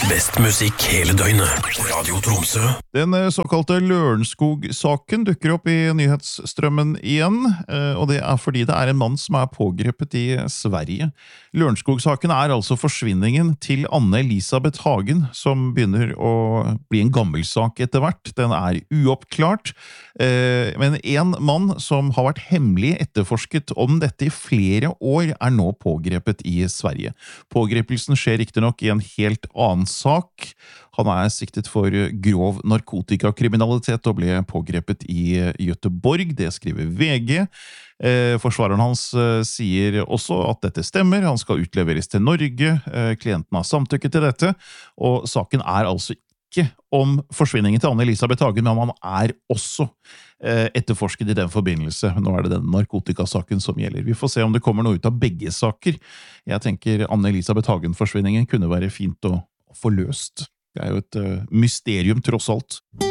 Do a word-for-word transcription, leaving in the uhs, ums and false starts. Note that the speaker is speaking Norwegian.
Best musikk hele døgnet. Radio Tromsø. Den såkalte Lørenskog-saken dukker opp i nyhetsstrømmen igjen, og det er fordi det er en mann som er pågrepet i Sverige. Lørenskog-saken er altså forsvinningen til Anne Elisabeth Hagen, som begynner å bli en gammel sak etter hvert. Den er uoppklart, men en mann som har vært hemmelig etterforsket om dette i flere år er nå pågrepet i Sverige. Pågrepelsen skjer riktignok i en helt annen sak. Han er siktet for grov narkotikakriminalitet og ble pågrepet i Göteborg, det skriver V G. Forsvareren hans sier også at dette stemmer, han skal utleveres til Norge, klienten har samtykket til dette, og saken er altså ikke om forsvinningen til Anne Elisabeth Hagen, men han er også etterforsket i den forbindelse. Nå er det den narkotikasaken som gjelder. Vi får se om det kommer noe ut av begge saker. Jeg tenker Anne Elisabeth Hagen-forsvinningen kunne være fint å få løst. Det er jo et mysterium tross alt.